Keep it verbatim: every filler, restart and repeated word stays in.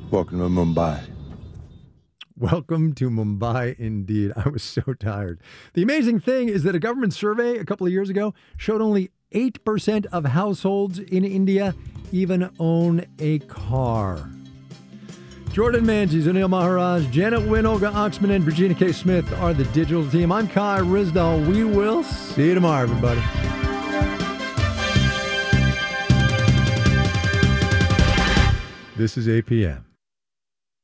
Welcome to Mumbai. Welcome to Mumbai, indeed. I was so tired. The amazing thing is that a government survey a couple of years ago showed only eight percent of households in India even own a car. Jordan Manzies, Anil Maharaj, Janet Wynn, Olga Oxman, and Virginia K. Smith are the digital team. I'm Kai Rizdal. We will see you tomorrow, everybody. This is A P M.